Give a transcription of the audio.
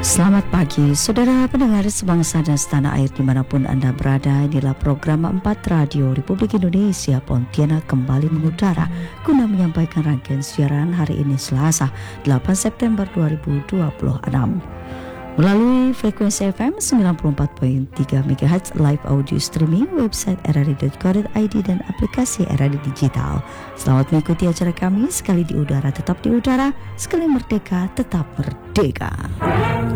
Selamat pagi, saudara pendengar sebangsa dan setanah air dimanapun Anda berada. Inilah program 4 Radio Republik Indonesia Pontianak kembali mengudara guna menyampaikan rangkaian siaran hari ini Selasa 8 September 2026 melalui frekuensi FM 94.3 MHz, live audio streaming, website rri.co.id dan aplikasi RRI Digital. Selamat mengikuti acara kami, sekali di udara tetap di udara, sekali merdeka tetap merdeka.